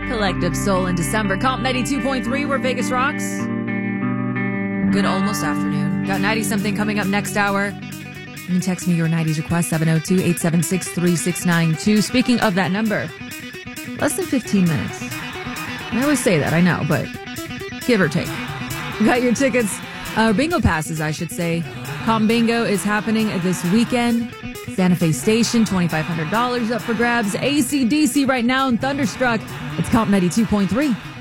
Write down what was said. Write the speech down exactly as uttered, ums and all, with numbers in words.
Collective Soul in December. Comp ninety-two point three, where Vegas rocks. Good almost afternoon. Got ninety something coming up next hour. You can text me your nineties request, seven oh two, eight seven six, three six nine two. Speaking of that number, less than fifteen minutes. I always say that, I know, but give or take. Got your tickets, uh, bingo passes, I should say. Comp Bingo is happening this weekend. Santa Fe Station, twenty-five hundred dollars up for grabs. A C D C right now and Thunderstruck. It's Comp ninety-two point three.